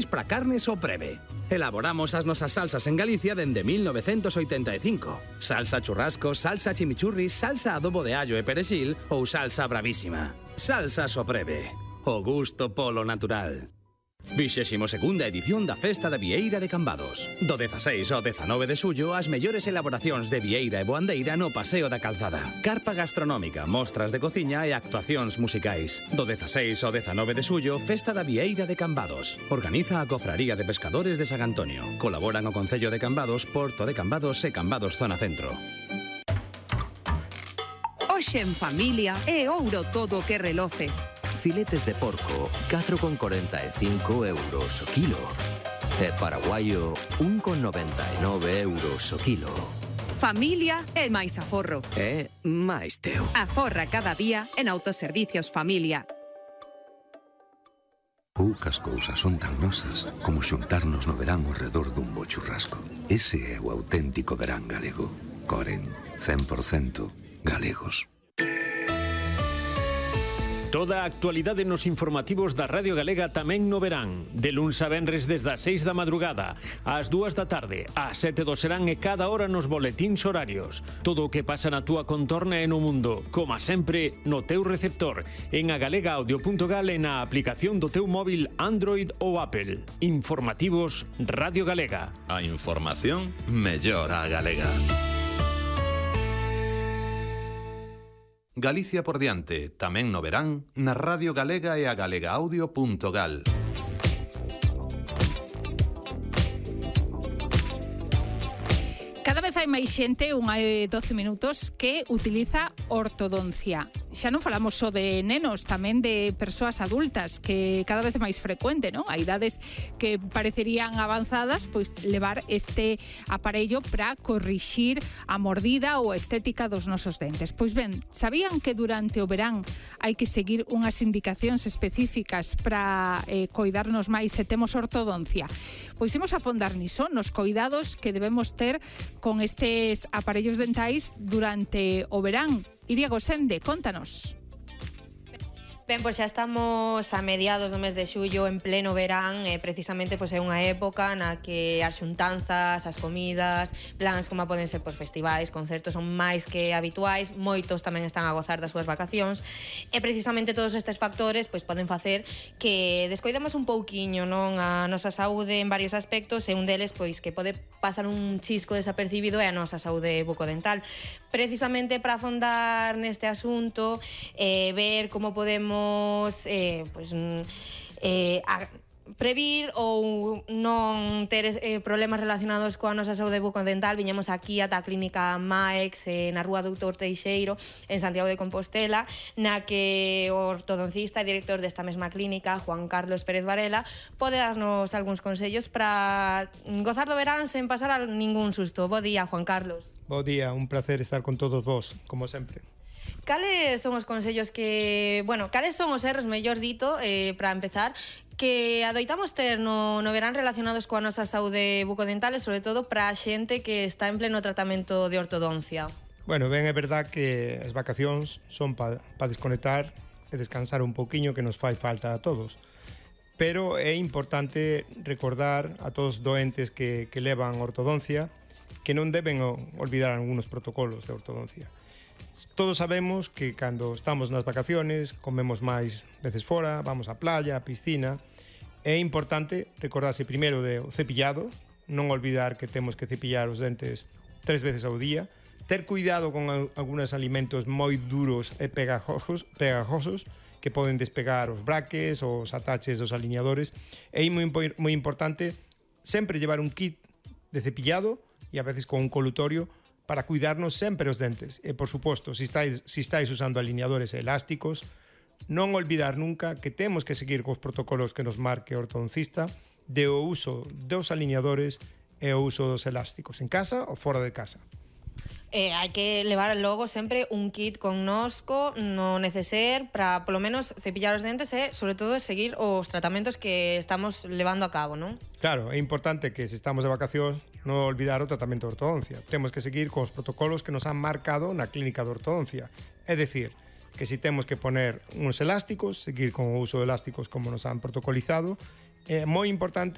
para carnes o preve. Elaboramos as nosas salsas en Galicia dende 1985. Salsa churrasco, salsa chimichurri, salsa adobo de allo e perexil ou salsa bravísima. Salsa Sopreve. O gusto polo natural. 22ª edición da Festa da Vieira de Cambados. Do 16 ao 19 de xullo, as mellores elaboracións de vieira e boandeira no Paseo da Calzada. Carpa gastronómica, mostras de cociña e actuacións musicais. Do 16 ao 19 de xullo, Festa da Vieira de Cambados. Organiza a Cofraría de Pescadores de San Antonio. Colaboran o Concello de Cambados, Porto de Cambados e Cambados Zona Centro. Hoxe en familia é ouro todo o que reloce. Filetes de porco, 4,45 euros o kilo. E paraguayo, 1,99 euros o kilo. Familia é máis aforro. É máis teu. Aforra cada día en Autoservicios Familia. Poucas cousas son tan nosas como xuntarnos no verán ao redor dun bo churrasco. Ese é o auténtico verán galego. Coren, 100% galegos. Toda a actualidade nos informativos da Radio Galega tamén no verán. De luns a venres desde as 6 da madrugada, ás 2 da tarde, ás 7 do serán e cada hora nos boletíns horarios. Todo o que pasa na túa contorna e no mundo, como sempre, no teu receptor, en agalegaudio.gal e na aplicación do teu móvil Android ou Apple. Informativos Radio Galega. A información mellor a galega. Galicia por diante, tamén no verán, na Radio Galega e a galegaudio.gal. Cada vez hai máis xente, unha de 12 minutos, que utiliza ortodoncia. Xa non falamos só de nenos, tamén de persoas adultas, que cada vez é máis frecuente, non? A idades que parecerían avanzadas, pois levar este aparello para corrixir a mordida ou a estética dos nosos dentes. Pois ben, sabían que durante o verán hai que seguir unhas indicacións específicas para coidarnos máis se temos ortodoncia? Pois imos a fondar niso, nos coidados que debemos ter con estes aparellos dentais durante o verán. Iria Gosende, contanos. Ben, pois xa estamos a mediados do mes de xullo, en pleno verán, e precisamente pois é unha época na que as xuntanzas, as comidas, plans como poden ser pois festivais, concertos son máis que habituais, moitos tamén están a gozar das súas vacacións, e precisamente todos estes factores pois poden facer que descoidemos un pouquiño, non, a nosa saúde en varios aspectos, e un deles pois que pode pasar un chisco desapercibido é a nosa saúde bucodental. Precisamente para afondar neste asunto, ver como podemos previr ou non ter problemas relacionados coa nosa saúde bucodental. Viñemos aquí ata a clínica Maex na rúa Doutor Teixeiro en Santiago de Compostela, na que o ortodoncista e director desta mesma clínica, Juan Carlos Pérez Varela, pode darnos algúns consellos para gozar do verán sen pasar a ningún susto. Bo día, Juan Carlos. Bo día, un placer estar con todos vos, como sempre. Cales son os consellos que... Bueno, cales son os erros, mellor dito, para empezar, que adoitamos ter no verán relacionados coa nosa saúde bucodental e, sobre todo, para a xente que está en pleno tratamento de ortodoncia? Bueno, ben, é verdad que as vacacións son para desconectar e descansar un pouquiño, que nos fai falta a todos. Pero é importante recordar a todos os doentes que levan ortodoncia que non deben olvidar algúns protocolos de ortodoncia. Todos sabemos que cando estamos nas vacaciones comemos máis veces fora, vamos á playa, á piscina. É importante recordarse primeiro do cepillado, non olvidar que temos que cepillar os dentes 3 veces ao día, ter cuidado con algúns alimentos moi duros e pegajosos que poden despegar os braques, os ataches dos alineadores. É moi importante sempre llevar un kit de cepillado e a veces con un colutorio para cuidarnos sempre os dentes. E, por suposto, se estáis usando alineadores elásticos, non olvidar nunca que temos que seguir cos protocolos que nos marque o ortodoncista de o uso dos alineadores e o uso dos elásticos en casa ou fora de casa. Hai que levar logo sempre un kit connosco no neceser para, polo menos, cepillar os dentes e, sobre todo, seguir os tratamentos que estamos levando a cabo, non? Claro, é importante que se estamos de vacacións non olvidar o tratamento de ortodoncia. Temos que seguir con os protocolos que nos han marcado na clínica de ortodoncia. É dicir, que se temos que poner uns elásticos, seguir con o uso de elásticos como nos han protocolizado. É moi importante